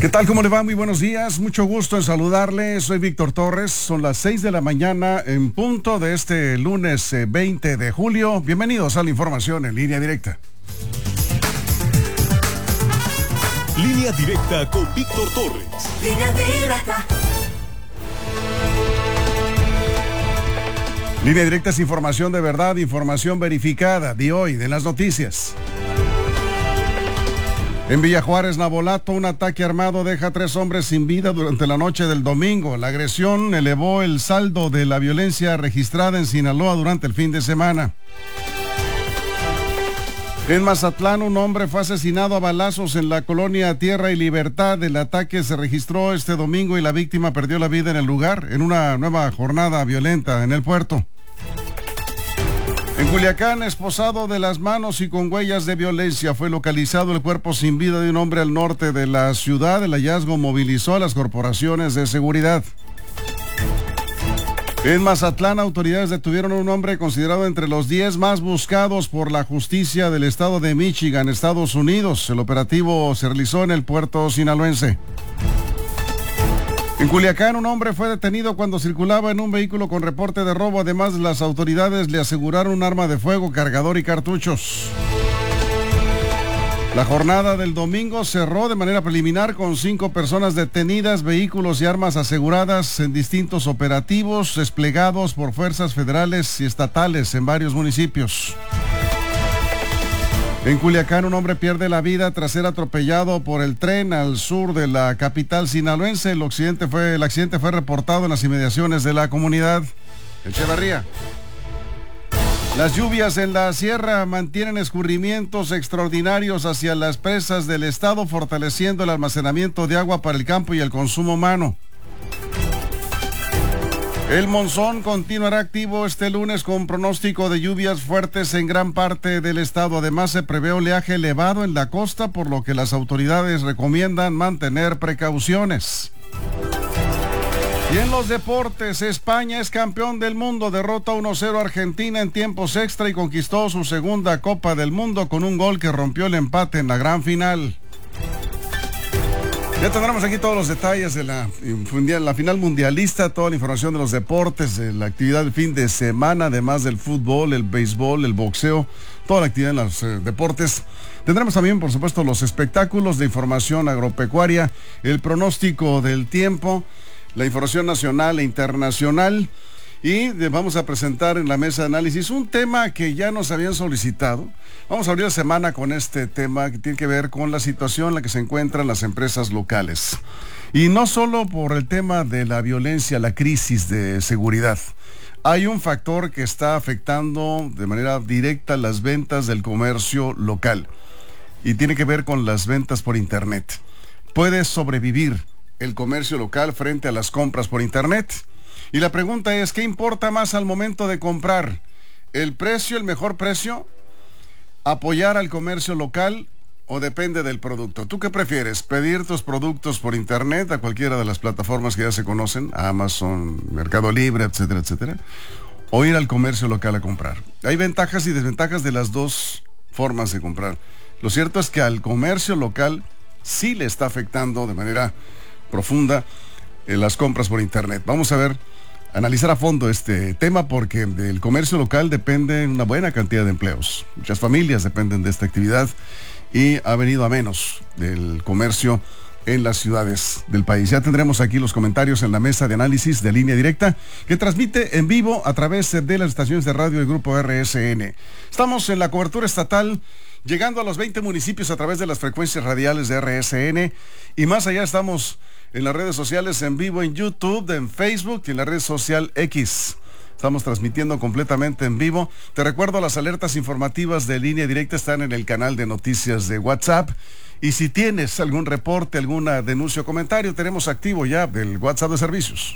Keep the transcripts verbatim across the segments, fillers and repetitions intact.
¿Qué tal? ¿Cómo le va? Muy buenos días. Mucho gusto en saludarle. Soy Víctor Torres. Son las seis de la mañana en punto de este lunes eh, veinte de julio. Bienvenidos a la información en línea directa. Línea directa con Víctor Torres. Línea directa. Línea directa es información de verdad, información verificada de hoy, de las noticias. En Villa Juárez, Navolato, un ataque armado deja a tres hombres sin vida durante la noche del domingo. La agresión elevó el saldo de la violencia registrada en Sinaloa durante el fin de semana. En Mazatlán, un hombre fue asesinado a balazos en la colonia Tierra y Libertad. El ataque se registró este domingo y la víctima perdió la vida en el lugar, en una nueva jornada violenta en el puerto. En Culiacán, esposado de las manos y con huellas de violencia, fue localizado el cuerpo sin vida de un hombre al norte de la ciudad. El hallazgo movilizó a las corporaciones de seguridad. En Mazatlán, autoridades detuvieron a un hombre considerado entre los diez más buscados por la justicia del estado de Michigan, Estados Unidos. El operativo se realizó en el puerto sinaloense. En Culiacán, un hombre fue detenido cuando circulaba en un vehículo con reporte de robo. Además, las autoridades le aseguraron un arma de fuego, cargador y cartuchos. La jornada del domingo cerró de manera preliminar con cinco personas detenidas, vehículos y armas aseguradas en distintos operativos desplegados por fuerzas federales y estatales en varios municipios. En Culiacán, un hombre pierde la vida tras ser atropellado por el tren al sur de la capital sinaloense. El accidente fue, el accidente fue reportado en las inmediaciones de la comunidad Echeverría. Las lluvias en la sierra mantienen escurrimientos extraordinarios hacia las presas del estado, fortaleciendo el almacenamiento de agua para el campo y el consumo humano. El monzón continuará activo este lunes con pronóstico de lluvias fuertes en gran parte del estado. Además, se prevé oleaje elevado en la costa, por lo que las autoridades recomiendan mantener precauciones. Y en los deportes, España es campeón del mundo, derrota uno cero a Argentina en tiempos extra y conquistó su segunda Copa del Mundo con un gol que rompió el empate en la gran final. Ya tendremos aquí todos los detalles de la, la final mundialista, toda la información de los deportes, de la actividad del fin de semana, además del fútbol, el béisbol, el boxeo, toda la actividad en los eh, deportes. Tendremos también, por supuesto, los espectáculos de información agropecuaria, el pronóstico del tiempo, la información nacional e internacional. Y vamos a presentar en la mesa de análisis un tema que ya nos habían solicitado. Vamos a abrir la semana con este tema que tiene que ver con la situación en la que se encuentran las empresas locales. Y no solo por el tema de la violencia, la crisis de seguridad. Hay un factor que está afectando de manera directa las ventas del comercio local. Y tiene que ver con las ventas por internet. ¿Puede sobrevivir el comercio local frente a las compras por internet? Y la pregunta es, ¿qué importa más al momento de comprar? ¿El precio, el mejor precio? ¿Apoyar al comercio local o depende del producto? ¿Tú qué prefieres? ¿Pedir tus productos por internet a cualquiera de las plataformas que ya se conocen? Amazon, Mercado Libre, etcétera, etcétera. ¿O ir al comercio local a comprar? Hay ventajas y desventajas de las dos formas de comprar. Lo cierto es que al comercio local sí le está afectando de manera profunda en las compras por internet. Vamos a ver, analizar a fondo este tema porque del comercio local depende una buena cantidad de empleos. Muchas familias dependen de esta actividad y ha venido a menos del comercio en las ciudades del país. Ya tendremos aquí los comentarios en la mesa de análisis de Línea Directa, que transmite en vivo a través de las estaciones de radio del Grupo R S N. Estamos en la cobertura estatal, llegando a los veinte municipios a través de las frecuencias radiales de R S N, y más allá estamos en las redes sociales en vivo, en YouTube, en Facebook y en la red social X. Estamos transmitiendo completamente en vivo. Te recuerdo, las alertas informativas de Línea Directa están en el canal de noticias de WhatsApp. Y si tienes algún reporte, alguna denuncia o comentario, tenemos activo ya el WhatsApp de servicios.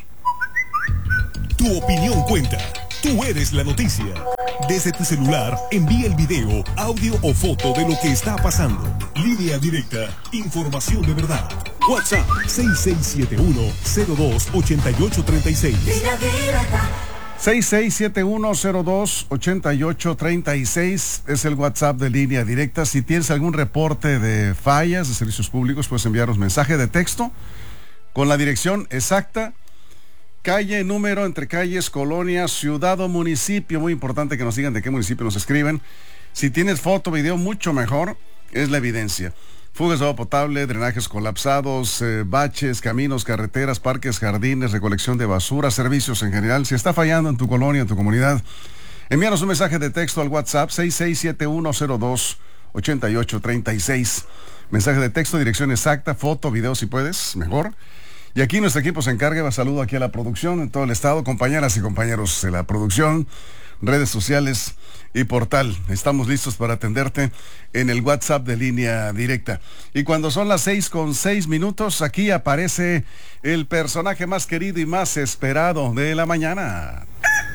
Tu opinión cuenta. Tú eres la noticia. Desde tu celular, envía el video, audio o foto de lo que está pasando. Línea Directa, información de verdad. WhatsApp seis seis siete uno, cero dos ocho ocho tres seis. Línea Directa. seis seis siete uno cero dos ocho ocho tres seis es el WhatsApp de Línea Directa. Si tienes algún reporte de fallas de servicios públicos, puedes enviarnos mensaje de texto con la dirección exacta, calle, número, entre calles, colonia, ciudad o municipio. Muy importante que nos digan de qué municipio nos escriben. Si tienes foto, video, mucho mejor, es la evidencia. Fugas de agua potable, drenajes colapsados, eh, baches, caminos, carreteras, parques, jardines, recolección de basura, servicios en general. Si está fallando en tu colonia, en tu comunidad, envíanos un mensaje de texto al WhatsApp seis seis siete uno cero dos ocho ocho tres seis. Mensaje de texto, dirección exacta, foto, video si puedes, mejor. Y aquí nuestro equipo se encarga. Saludo aquí a la producción en todo el estado, compañeras y compañeros de la producción, redes sociales y portal. Estamos listos para atenderte en el WhatsApp de Línea Directa. Y cuando son las seis con seis minutos, aquí aparece el personaje más querido y más esperado de la mañana.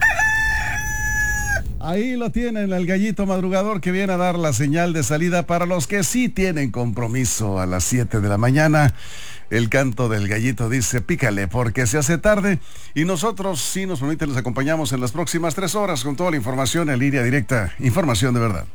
Ahí lo tienen, el gallito madrugador que viene a dar la señal de salida para los que sí tienen compromiso a las siete de la mañana. El canto del gallito dice, pícale porque se hace tarde. Y nosotros, si nos permiten, les acompañamos en las próximas tres horas con toda la información en Línea Directa. Información de verdad.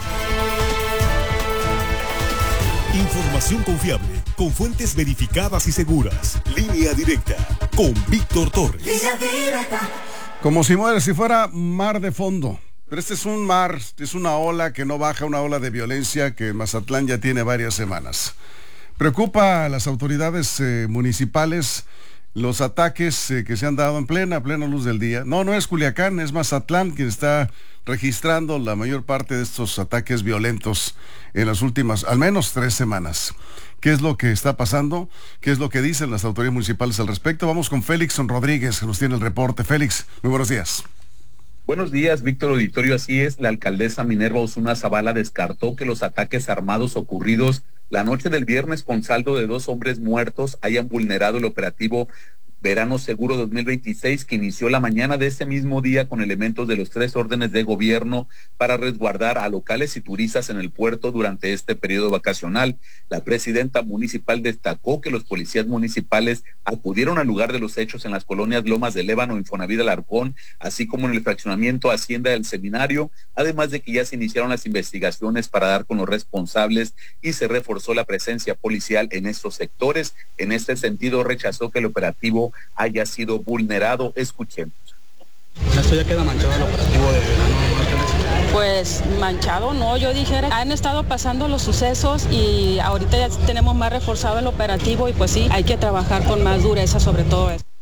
Información confiable, con fuentes verificadas y seguras. Línea Directa, con Víctor Torres. Línea Directa. Como si, muere, si fuera mar de fondo. Pero este es un mar, es una ola que no baja, una ola de violencia que Mazatlán ya tiene varias semanas. Preocupa a las autoridades eh, municipales los ataques eh, que se han dado en plena, plena luz del día. No, no es Culiacán, es Mazatlán quien está registrando la mayor parte de estos ataques violentos en las últimas, al menos tres semanas. ¿Qué es lo que está pasando? ¿Qué es lo que dicen las autoridades municipales al respecto? Vamos con Félix Rodríguez, que nos tiene el reporte. Félix, muy buenos días. Buenos días, Víctor Auditorio. Así es, la alcaldesa Minerva Osuna Zavala descartó que los ataques armados ocurridos la noche del viernes con saldo de dos hombres muertos hayan vulnerado el operativo Verano Seguro dos mil veintiséis, que inició la mañana de ese mismo día con elementos de los tres órdenes de gobierno para resguardar a locales y turistas en el puerto durante este periodo vacacional. La presidenta municipal destacó que los policías municipales acudieron al lugar de los hechos en las colonias Lomas de Lébano, Infonavit Alarcón, así como en el fraccionamiento Hacienda del Seminario, además de que ya se iniciaron las investigaciones para dar con los responsables y se reforzó la presencia policial en estos sectores. En este sentido, rechazó que el operativo haya sido vulnerado. Escuchemos. ¿Esto ya queda manchado el operativo de verano? Pues manchado no, yo dijera, han estado pasando los sucesos y ahorita ya tenemos más reforzado el operativo y pues sí, hay que trabajar con más dureza sobre todo eso.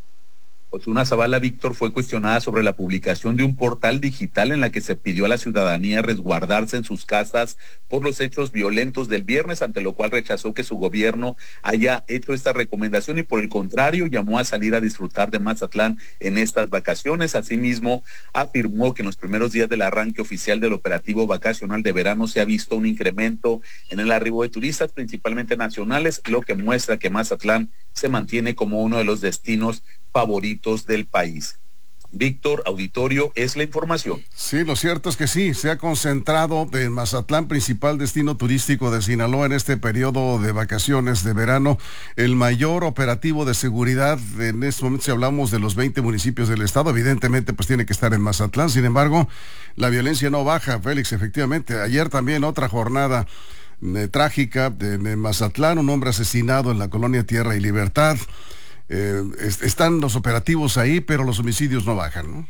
Osuna Zavala, Víctor, fue cuestionada sobre la publicación de un portal digital en la que se pidió a la ciudadanía resguardarse en sus casas por los hechos violentos del viernes, ante lo cual rechazó que su gobierno haya hecho esta recomendación y por el contrario llamó a salir a disfrutar de Mazatlán en estas vacaciones. Asimismo, afirmó que en los primeros días del arranque oficial del operativo vacacional de verano se ha visto un incremento en el arribo de turistas, principalmente nacionales, lo que muestra que Mazatlán se mantiene como uno de los destinos favoritos del país. Víctor, auditorio, es la información. Sí, lo cierto es que sí, se ha concentrado en Mazatlán, principal destino turístico de Sinaloa en este periodo de vacaciones de verano, el mayor operativo de seguridad. En este momento, si hablamos de los veinte municipios del estado, evidentemente pues tiene que estar en Mazatlán. Sin embargo, la violencia no baja, Félix, efectivamente. Ayer también otra jornada eh, trágica de, de Mazatlán, un hombre asesinado en la colonia Tierra y Libertad. Eh, est- están los operativos ahí, pero los homicidios no bajan, ¿no?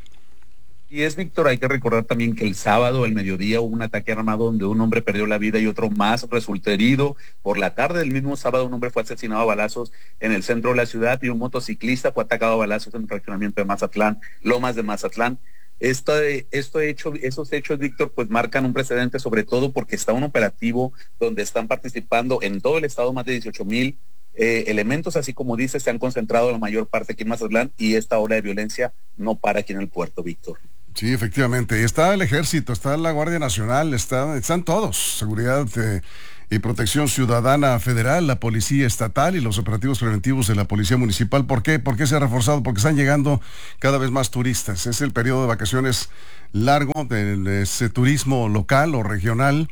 Y es, Víctor, hay que recordar también que el sábado, al mediodía, hubo un ataque armado donde un hombre perdió la vida y otro más resultó herido. Por la tarde del mismo sábado, un hombre fue asesinado a balazos en el centro de la ciudad y un motociclista fue atacado a balazos en el fraccionamiento de Mazatlán, Lomas de Mazatlán. Esto, esto hecho, esos hechos, Víctor, pues marcan un precedente, sobre todo porque está un operativo donde están participando en todo el estado más de dieciocho mil Eh, elementos, así como dice, se han concentrado la mayor parte aquí en Mazatlán y esta ola de violencia no para aquí en el puerto, Víctor. Sí, efectivamente. Está el Ejército, está la Guardia Nacional, está, están todos, Seguridad eh, y Protección Ciudadana Federal, la Policía Estatal y los operativos preventivos de la Policía Municipal. ¿Por qué? ¿Por qué se ha reforzado? Porque están llegando cada vez más turistas. Es el periodo de vacaciones largo de ese turismo local o regional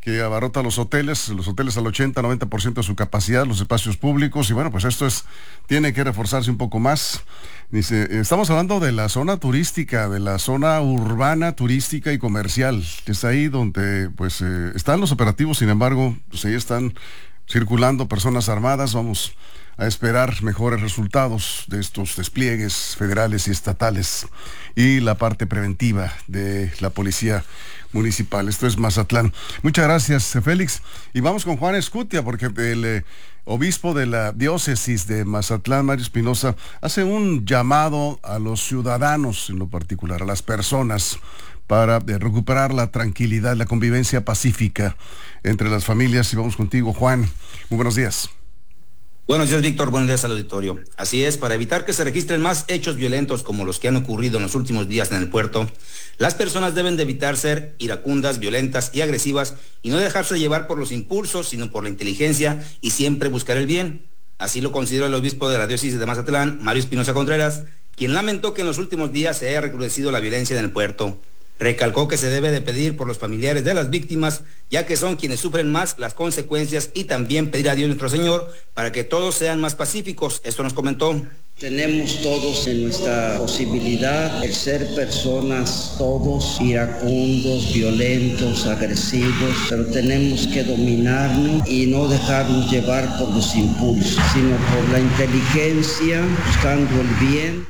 que abarrota los hoteles, los hoteles al ochenta, noventa por ciento de su capacidad, los espacios públicos, y bueno, pues esto es, tiene que reforzarse un poco más. Dice, estamos hablando de la zona turística, de la zona urbana, turística y comercial, que es ahí donde pues eh, están los operativos, sin embargo, pues ahí están circulando personas armadas. Vamos a esperar mejores resultados de estos despliegues federales y estatales y la parte preventiva de la policía municipal. Esto es Mazatlán. Muchas gracias, Félix. Y vamos con Juan Escutia, porque el eh, obispo de la diócesis de Mazatlán, Mario Espinosa, hace un llamado a los ciudadanos, en lo particular, a las personas, para eh, recuperar la tranquilidad, la convivencia pacífica entre las familias. Y vamos contigo, Juan. Muy buenos días. Buenos días, Víctor. Buenos días al auditorio. Así es, para evitar que se registren más hechos violentos como los que han ocurrido en los últimos días en el puerto, las personas deben de evitar ser iracundas, violentas y agresivas y no dejarse llevar por los impulsos, sino por la inteligencia y siempre buscar el bien. Así lo consideró el obispo de la diócesis de Mazatlán, Mario Espinosa Contreras, quien lamentó que en los últimos días se haya recrudecido la violencia en el puerto. Recalcó que se debe de pedir por los familiares de las víctimas, ya que son quienes sufren más las consecuencias, y también pedir a Dios nuestro Señor para que todos sean más pacíficos. Esto nos comentó. Tenemos todos en nuestra posibilidad el ser personas todos iracundos, violentos, agresivos, pero tenemos que dominarnos y no dejarnos llevar por los impulsos, sino por la inteligencia, buscando el bien.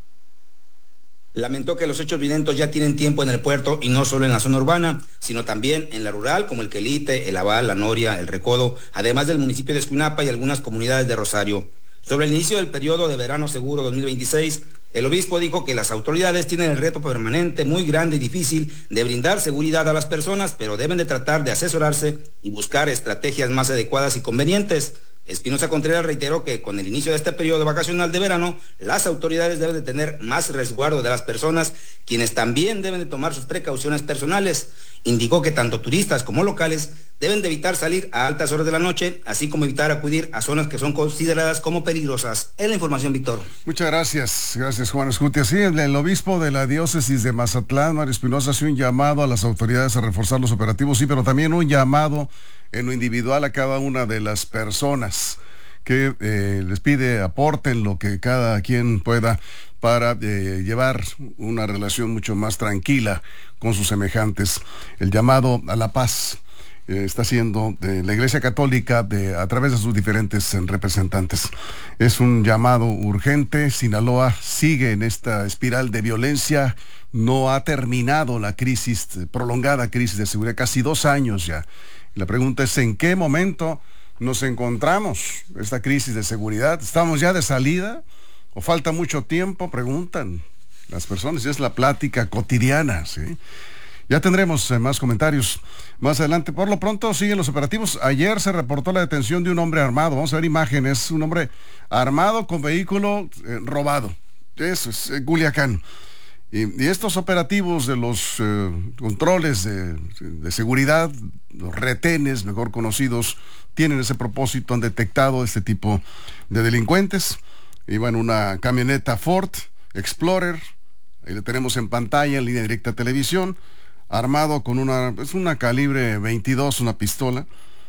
Lamentó que los hechos violentos ya tienen tiempo en el puerto y no solo en la zona urbana, sino también en la rural como el Quelite, el Aval, la Noria, el Recodo, además del municipio de Escuinapa y algunas comunidades de Rosario. Sobre el inicio del periodo de verano seguro dos mil veintiséis, el obispo dijo que las autoridades tienen el reto permanente muy grande y difícil de brindar seguridad a las personas, pero deben de tratar de asesorarse y buscar estrategias más adecuadas y convenientes. Espinosa Contreras reiteró que con el inicio de este periodo vacacional de verano, las autoridades deben de tener más resguardo de las personas, quienes también deben de tomar sus precauciones personales. Indicó que tanto turistas como locales deben de evitar salir a altas horas de la noche, así como evitar acudir a zonas que son consideradas como peligrosas. Es la información, Víctor. Muchas gracias. Gracias, Juan Escutia. Sí, el, el obispo de la diócesis de Mazatlán, Mario Espinosa, hace un llamado a las autoridades a reforzar los operativos, sí, pero también un llamado en lo individual a cada una de las personas, que eh, les pide aporten lo que cada quien pueda para eh, llevar una relación mucho más tranquila con sus semejantes. El llamado a la paz eh, está haciendo de la Iglesia Católica de, a través de sus diferentes eh, representantes. Es un llamado urgente. Sinaloa sigue en esta espiral de violencia. No ha terminado la crisis, prolongada crisis de seguridad, casi dos años ya. La pregunta es, ¿en qué momento nos encontramos esta crisis de seguridad? ¿Estamos ya de salida o falta mucho tiempo? Preguntan las personas, y es la plática cotidiana, ¿sí? Ya tendremos eh, más comentarios más adelante. Por lo pronto siguen los operativos. Ayer se reportó la detención de un hombre armado. Vamos a ver imágenes. Un hombre armado con vehículo eh, robado. Eso es eh, Culiacán. Y, y estos operativos de los eh, controles de, de seguridad, los retenes, mejor conocidos, tienen ese propósito. Han detectado este tipo de delincuentes. Iban una camioneta Ford Explorer, ahí lo tenemos en pantalla, en línea directa a televisión, armado con una, es una calibre veintidós, una pistola,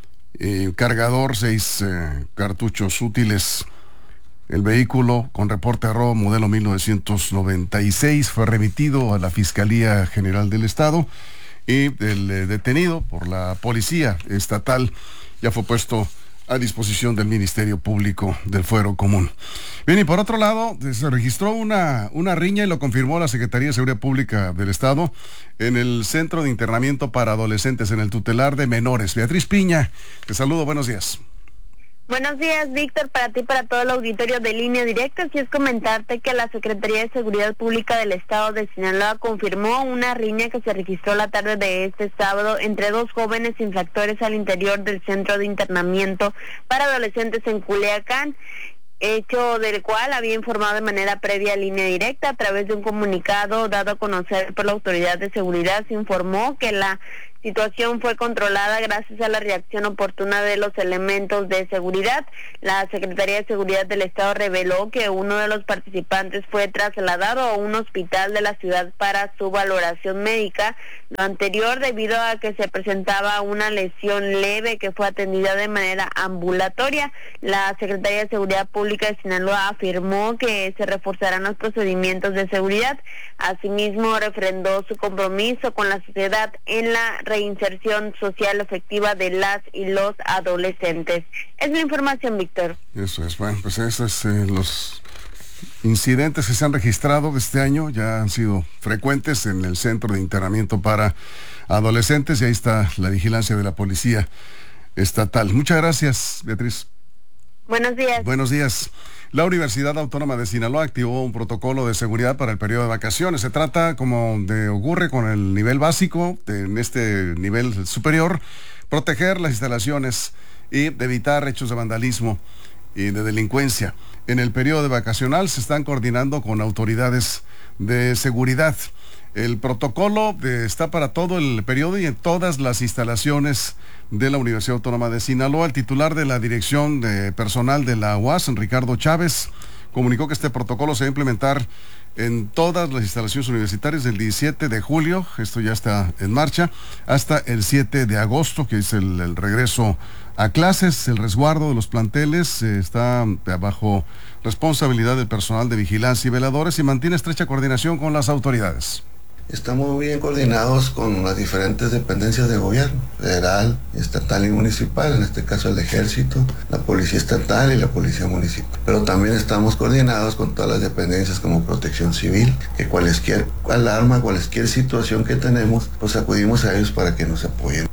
eh, cargador, seis eh, cartuchos útiles. El vehículo, con reporte de robo modelo mil novecientos noventa y seis, fue remitido a la Fiscalía General del Estado, y el eh, detenido por la Policía Estatal ya fue puesto a disposición del Ministerio Público del Fuero Común. Bien, y por otro lado, se registró una, una riña, y lo confirmó la Secretaría de Seguridad Pública del Estado, en el Centro de Internamiento para Adolescentes, en el Tutelar de Menores. Beatriz Piña, te saludo, buenos días. Buenos días, Víctor, para ti y para todo el auditorio de Línea Directa. Así es comentarte que la Secretaría de Seguridad Pública del Estado de Sinaloa confirmó una riña que se registró la tarde de este sábado entre dos jóvenes infractores al interior del Centro de Internamiento para Adolescentes en Culiacán, hecho del cual había informado de manera previa a Línea Directa. A través de un comunicado dado a conocer por la Autoridad de Seguridad, se informó que la situación fue controlada gracias a la reacción oportuna de los elementos de seguridad. La Secretaría de Seguridad del Estado reveló que uno de los participantes fue trasladado a un hospital de la ciudad para su valoración médica, lo anterior debido a que se presentaba una lesión leve que fue atendida de manera ambulatoria. La Secretaría de Seguridad Pública de Sinaloa afirmó que se reforzarán los procedimientos de seguridad. Asimismo, refrendó su compromiso con la sociedad en la reinserción social efectiva de las y los adolescentes. Es la información, Víctor. Eso es, bueno, pues esos es, eh, los incidentes que se han registrado este año ya han sido frecuentes en el centro de internamiento para adolescentes y ahí está la vigilancia de la policía estatal. Muchas gracias, Beatriz. Buenos días. Buenos días. La Universidad Autónoma de Sinaloa activó un protocolo de seguridad para el periodo de vacaciones. Se trata, como de ocurre con el nivel básico, de, en este nivel superior, proteger las instalaciones y de evitar hechos de vandalismo y de delincuencia. En el periodo de vacacional se están coordinando con autoridades de seguridad. El protocolo de, está para todo el periodo y en todas las instalaciones de la Universidad Autónoma de Sinaloa. El titular de la Dirección de Personal de la U A S, Ricardo Chávez, comunicó que este protocolo se va a implementar en todas las instalaciones universitarias del diecisiete de julio, esto ya está en marcha, hasta el siete de agosto, que es el, el regreso a clases. El resguardo de los planteles eh, está bajo responsabilidad del personal de vigilancia y veladores y mantiene estrecha coordinación con las autoridades. Estamos muy bien coordinados con las diferentes dependencias de gobierno, federal, estatal y municipal, en este caso el ejército, la policía estatal y la policía municipal. Pero también estamos coordinados con todas las dependencias como protección civil, que cualquier alarma, cualquier situación que tenemos, pues acudimos a ellos para que nos apoyen.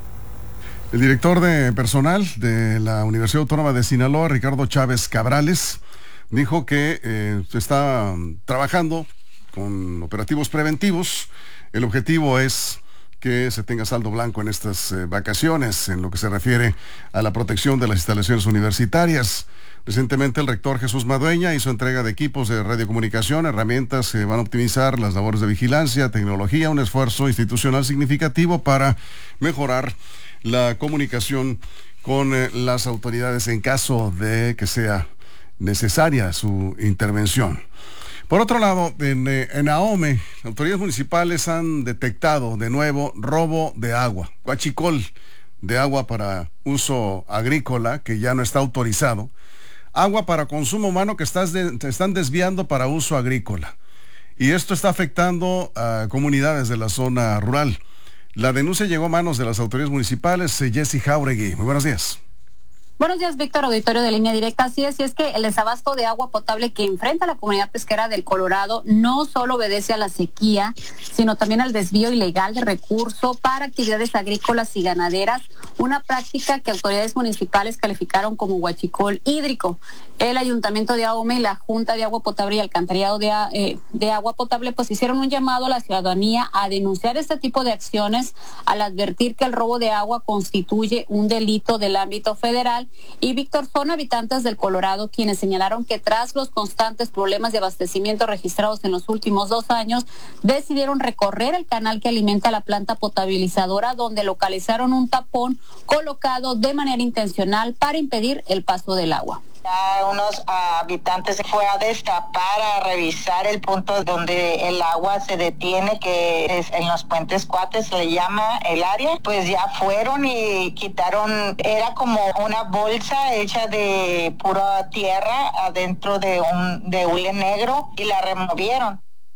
El director de personal de la Universidad Autónoma de Sinaloa, Ricardo Chávez Cabrales, dijo que eh, se está trabajando con operativos preventivos. El objetivo es que se tenga saldo blanco en estas eh, vacaciones, en lo que se refiere a la protección de las instalaciones universitarias. Recientemente el rector Jesús Madueña hizo entrega de equipos de radiocomunicación, herramientas que van a optimizar las labores de vigilancia, tecnología, un esfuerzo institucional significativo para mejorar la comunicación con eh, las autoridades en caso de que sea necesaria su intervención. Por otro lado, en, eh, en Ahome, autoridades municipales han detectado de nuevo robo de agua, huachicol de agua para uso agrícola que ya no está autorizado, agua para consumo humano que estás de, te están desviando para uso agrícola. Y esto está afectando a comunidades de la zona rural. La denuncia llegó a manos de las autoridades municipales. Jessy Jauregui, muy buenos días. Buenos días, Víctor, auditorio de Línea Directa. Así es, y es que el desabasto de agua potable que enfrenta la comunidad pesquera del Colorado no solo obedece a la sequía, sino también al desvío ilegal de recursos para actividades agrícolas y ganaderas, una práctica que autoridades municipales calificaron como huachicol hídrico. El Ayuntamiento de Ahome y la Junta de Agua Potable y Alcantarillado de, eh, de Agua Potable pues hicieron un llamado a la ciudadanía a denunciar este tipo de acciones al advertir que el robo de agua constituye un delito del ámbito federal. Y Víctor, son habitantes del Colorado quienes señalaron que tras los constantes problemas de abastecimiento registrados en los últimos dos años, decidieron recorrer el canal que alimenta la planta potabilizadora, donde localizaron un tapón colocado de manera intencional para impedir el paso del agua. Ya unos uh, habitantes se fue a destapar, a revisar el punto donde el agua se detiene, que es en los Puentes Cuates, se le llama el área. Pues ya fueron y quitaron, era como una bolsa hecha de pura tierra adentro de un de hule negro y la removieron.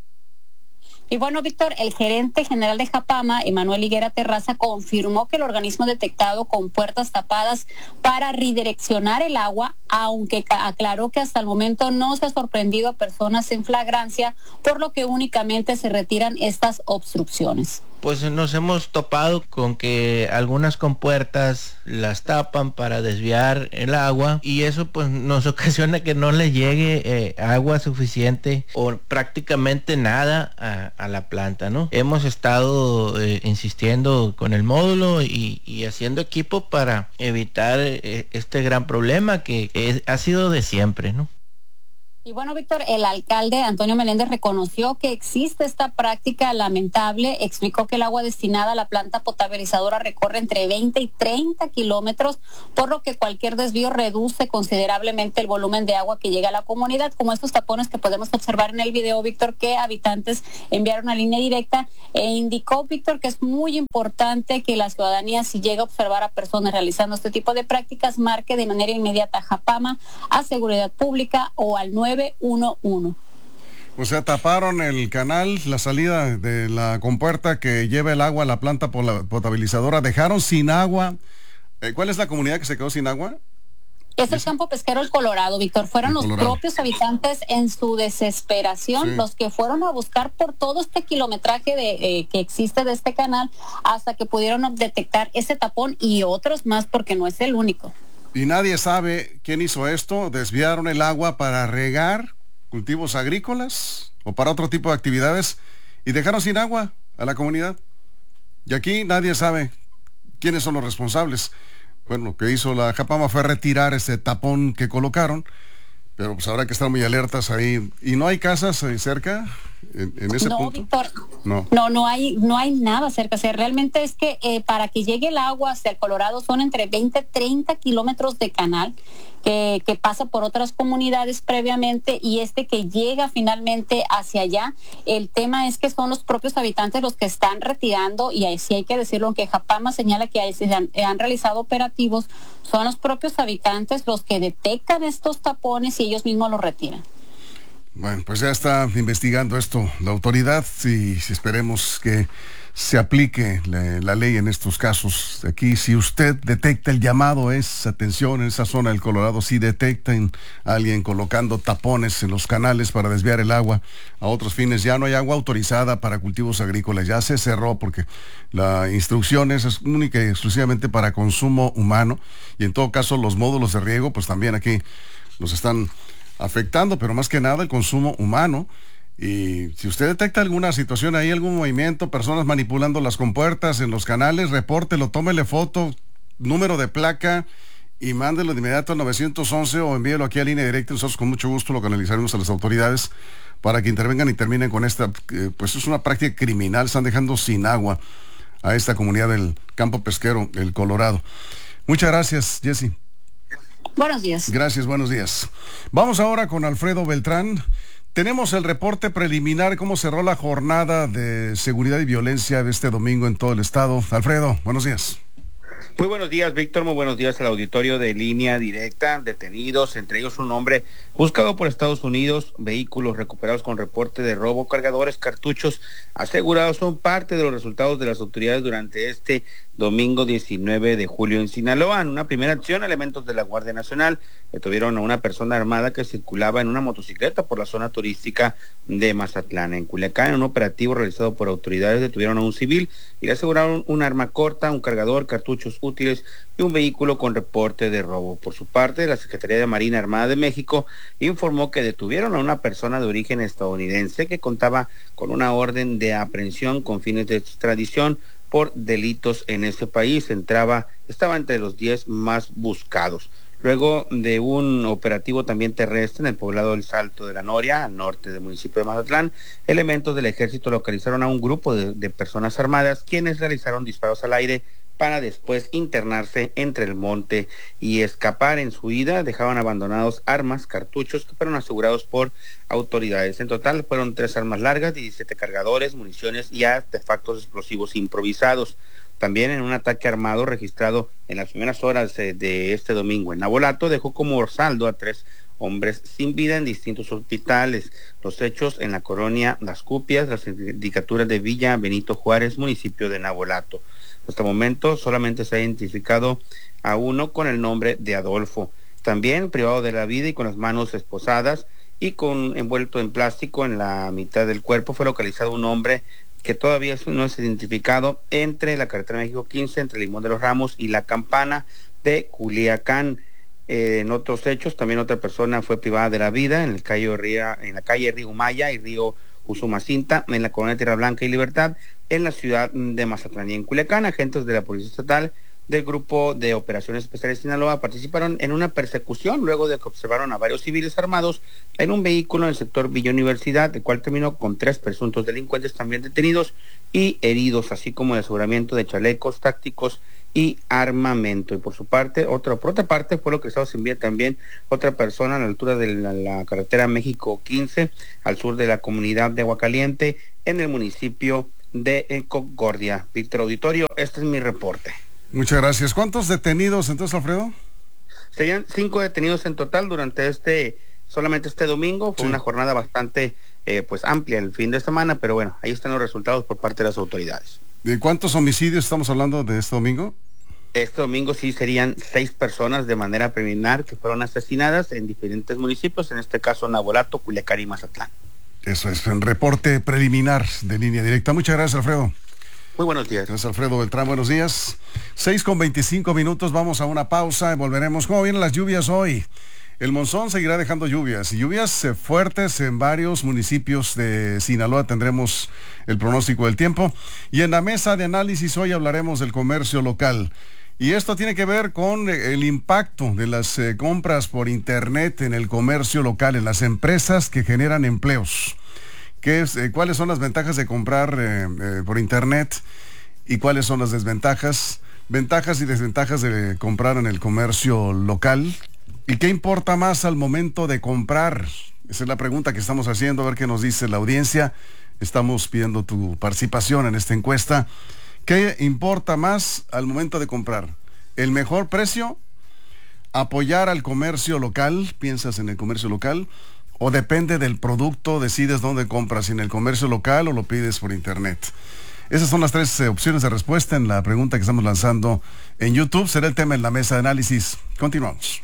Y bueno, Víctor, el gerente general de Japama, Emanuel Higuera Terraza, confirmó que el organismo ha detectado con puertas tapadas para redireccionar el agua, aunque aclaró que hasta el momento no se ha sorprendido a personas en flagrancia, por lo que únicamente se retiran estas obstrucciones. Pues nos hemos topado con que algunas compuertas las tapan para desviar el agua y eso pues nos ocasiona que no le llegue eh, agua suficiente o prácticamente nada a, a la planta, ¿no? Hemos estado eh, insistiendo con el módulo y, y haciendo equipo para evitar eh, este gran problema que es, ha sido de siempre, ¿no? Y bueno, Víctor, el alcalde Antonio Meléndez reconoció que existe esta práctica lamentable, explicó que el agua destinada a la planta potabilizadora recorre entre veinte y treinta kilómetros, por lo que cualquier desvío reduce considerablemente el volumen de agua que llega a la comunidad, como estos tapones que podemos observar en el video, Víctor, que habitantes enviaron a Línea Directa, e indicó, Víctor, que es muy importante que la ciudadanía, si llega a observar a personas realizando este tipo de prácticas, marque de manera inmediata a Japama, a Seguridad Pública o al nueve uno uno. O sea, taparon el canal, la salida de la compuerta que lleva el agua a la planta potabilizadora, dejaron sin agua. Eh, ¿Cuál es la comunidad que se quedó sin agua? Es el campo pesquero El Colorado, Víctor. Fueron los propios habitantes en su desesperación, sí, los que fueron a buscar por todo este kilometraje de, eh, que existe de este canal hasta que pudieron detectar ese tapón y otros más, porque no es el único. Y nadie sabe quién hizo esto. Desviaron el agua para regar cultivos agrícolas o para otro tipo de actividades y dejaron sin agua a la comunidad. Y aquí nadie sabe quiénes son los responsables. Bueno, lo que hizo la Japama fue retirar ese tapón que colocaron, pero pues habrá que estar muy alertas ahí. ¿Y no hay casas ahí cerca? En, en ese no, punto. Víctor, no, no, no hay, no hay nada cerca. O sea, realmente es que eh, para que llegue el agua hacia el Colorado son entre veinte, treinta kilómetros de canal que, que pasa por otras comunidades previamente, y este que llega finalmente hacia allá. El tema es que son los propios habitantes los que están retirando, y ahí sí hay que decirlo, aunque Japama señala que se han, han realizado operativos, son los propios habitantes los que detectan estos tapones y ellos mismos los retiran. Bueno, pues ya está investigando esto la autoridad y esperemos que se aplique la, la ley en estos casos. Aquí, si usted detecta el llamado, es atención en esa zona del Colorado, si detectan a alguien colocando tapones en los canales para desviar el agua a otros fines, ya no hay agua autorizada para cultivos agrícolas, ya se cerró porque la instrucción es única y exclusivamente para consumo humano, y en todo caso los módulos de riego pues también aquí los están afectando, pero más que nada el consumo humano. Y si usted detecta alguna situación ahí, algún movimiento, personas manipulando las compuertas en los canales, repórtelo, tómele foto, número de placa y mándelo de inmediato al nueve once o envíelo aquí a Línea Directa. Nosotros con mucho gusto lo canalizaremos a las autoridades para que intervengan y terminen con esta, eh, pues es una práctica criminal. Están dejando sin agua a esta comunidad del campo pesquero, el Colorado. Muchas gracias, Jessy. Buenos días. Gracias, buenos días. Vamos ahora con Alfredo Beltrán. Tenemos el reporte preliminar, cómo cerró la jornada de seguridad y violencia de este domingo en todo el estado. Alfredo, buenos días. Muy buenos días, Víctor. Muy buenos días al auditorio de Línea Directa. Detenidos, entre ellos un hombre buscado por Estados Unidos, vehículos recuperados con reporte de robo, cargadores, cartuchos asegurados, son parte de los resultados de las autoridades durante este domingo diecinueve de julio en Sinaloa. En una primera acción, elementos de la Guardia Nacional detuvieron a una persona armada que circulaba en una motocicleta por la zona turística de Mazatlán. En Culiacán, en un operativo realizado por autoridades, detuvieron a un civil y le aseguraron un arma corta, un cargador, cartuchos útiles y un vehículo con reporte de robo. Por su parte, la Secretaría de Marina Armada de México informó que detuvieron a una persona de origen estadounidense que contaba con una orden de aprehensión con fines de extradición por delitos en ese país. Entraba, estaba entre los diez más buscados. Luego de un operativo también terrestre en el poblado del Salto de la Noria, al norte del municipio de Mazatlán, elementos del ejército localizaron a un grupo de, de personas armadas, quienes realizaron disparos al aire para después internarse entre el monte y escapar. En su huida dejaban abandonados armas, cartuchos que fueron asegurados por autoridades. En total fueron tres armas largas, diecisiete cargadores, municiones y artefactos explosivos improvisados. También en un ataque armado registrado en las primeras horas de este domingo en Navolato, dejó como saldo a tres hombres sin vida en distintos hospitales. Los hechos en la colonia Las Cupias, las sindicaturas de Villa Benito Juárez, municipio de Navolato. Hasta el momento solamente se ha identificado a uno con el nombre de Adolfo. También privado de la vida y con las manos esposadas y con envuelto en plástico en la mitad del cuerpo, fue localizado un hombre que todavía no es identificado entre la carretera México quince, entre Limón de los Ramos y La Campana de Culiacán. Eh, en otros hechos, también otra persona fue privada de la vida en el calle Ría, en la calle Río Maya y Río Usumacinta, en la colonia Tierra Blanca y Libertad, en la ciudad de Mazatlán. Y en Culiacán, agentes de la Policía Estatal del Grupo de Operaciones Especiales Sinaloa participaron en una persecución luego de que observaron a varios civiles armados en un vehículo en el sector Villa Universidad, el cual terminó con tres presuntos delincuentes también detenidos y heridos, así como el aseguramiento de chalecos tácticos y armamento. Y por su parte, otra, por otra parte, fue lo que se envía también otra persona a la altura de la, la carretera México quince, al sur de la comunidad de Aguacaliente, en el municipio de Concordia. Víctor Auditorio, este es mi reporte. Muchas gracias. ¿Cuántos detenidos entonces, Alfredo? Serían cinco detenidos en total durante este, solamente este domingo. Fue sí. una jornada bastante eh, pues amplia el fin de semana, pero bueno, ahí están los resultados por parte de las autoridades. ¿De cuántos homicidios estamos hablando de este domingo? Este domingo sí serían seis personas de manera preliminar que fueron asesinadas en diferentes municipios, en este caso Navolato, Culiacán y Mazatlán. Eso es, un reporte preliminar de Línea Directa. Muchas gracias, Alfredo. Muy buenos días. Gracias, Alfredo Beltrán, buenos días. seis con veinticinco minutos, vamos a una pausa y volveremos. ¿Cómo vienen las lluvias hoy? El monzón seguirá dejando lluvias, y lluvias fuertes en varios municipios de Sinaloa. Tendremos el pronóstico del tiempo. Y en la mesa de análisis hoy hablaremos del comercio local. Y esto tiene que ver con el impacto de las eh, compras por internet en el comercio local, en las empresas que generan empleos. ¿Qué es, eh, ¿Cuáles son las ventajas de comprar eh, eh, por internet y cuáles son las desventajas? Ventajas y desventajas de comprar en el comercio local. ¿Y qué importa más al momento de comprar? Esa es la pregunta que estamos haciendo, a ver qué nos dice la audiencia. Estamos pidiendo tu participación en esta encuesta. ¿Qué importa más al momento de comprar? ¿El mejor precio? ¿Apoyar al comercio local? ¿Piensas en el comercio local? ¿O depende del producto, decides dónde compras, en el comercio local o lo pides por internet? Esas son las tres eh, opciones de respuesta en la pregunta que estamos lanzando en YouTube. Será el tema en la mesa de análisis. Continuamos.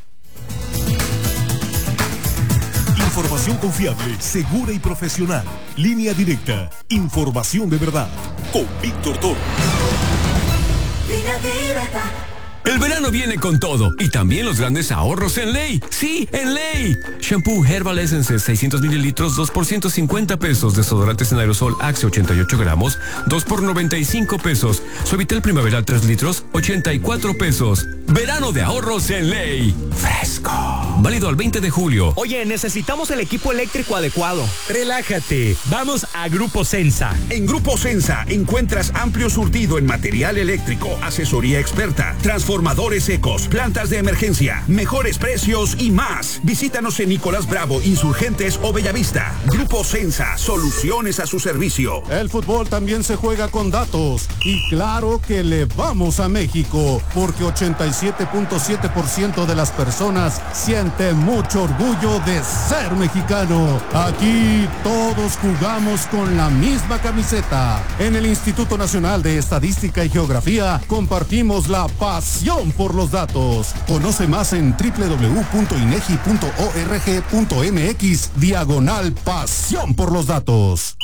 Información confiable, segura y profesional. Línea Directa. Información de verdad. Con Víctor Toro. Línea Directa. El verano viene con todo y también los grandes ahorros en Ley. Sí, en Ley. Shampoo Herbal Essence seiscientos mililitros, dos por ciento cincuenta pesos. Desodorantes en aerosol Axe ochenta y ocho gramos, dos por noventa y cinco pesos. Suavitel Primaveral tres litros, ochenta y cuatro pesos. Verano de ahorros en Ley. Fresco. Válido al veinte de julio. Oye, necesitamos el equipo eléctrico adecuado. Relájate. Vamos a Grupo Sensa. En Grupo Sensa encuentras amplio surtido en material eléctrico, asesoría experta, transformadores secos, plantas de emergencia, mejores precios y más. Visítanos en Nicolás Bravo, Insurgentes o Bellavista. Grupo Sensa, soluciones a su servicio. El fútbol también se juega con datos. Y claro que le vamos a México, porque ochenta y siete punto siete por ciento de las personas siente mucho orgullo de ser mexicano. Aquí todos jugamos con la misma camiseta. En el Instituto Nacional de Estadística y Geografía compartimos la pasión por los datos. Conoce más en doble u doble u doble u punto inegi punto org punto mx diagonal pasión por los datos.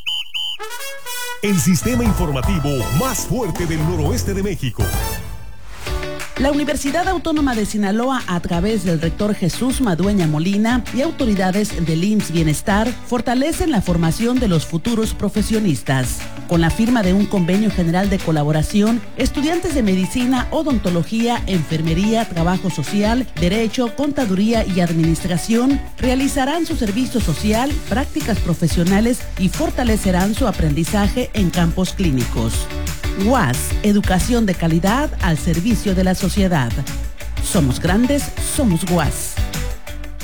El sistema informativo más fuerte del noroeste de México. La Universidad Autónoma de Sinaloa, a través del rector Jesús Madueña Molina y autoridades del I M S S Bienestar, fortalecen la formación de los futuros profesionistas. Con la firma de un convenio general de colaboración, estudiantes de medicina, odontología, enfermería, trabajo social, derecho, contaduría y administración realizarán su servicio social, prácticas profesionales y fortalecerán su aprendizaje en campos clínicos. U A S, educación de calidad al servicio de la sociedad. Somos grandes, somos U A S.